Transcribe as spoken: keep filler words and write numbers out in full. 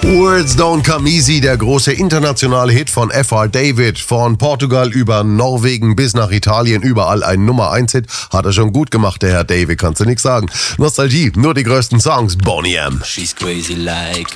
Words Don't Come Easy, der große internationale Hit von F R David. Von Portugal über Norwegen bis nach Italien, überall ein Nummer eins Hit. Hat er schon gut gemacht, der Herr David, kannst du nix sagen. Nostalgie, nur die größten Songs, Boney M. She's crazy like